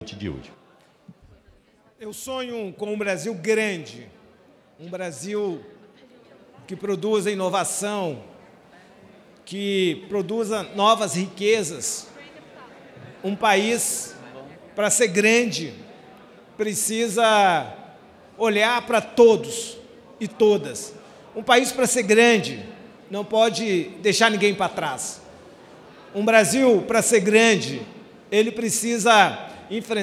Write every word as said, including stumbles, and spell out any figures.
de hoje. Eu sonho com um Brasil grande, um Brasil que produza inovação, que produza novas riquezas. Um país, para ser grande, precisa olhar para todos e todas. Um país, para ser grande, não pode deixar ninguém para trás. Um Brasil, para ser grande, ele precisa enfrentar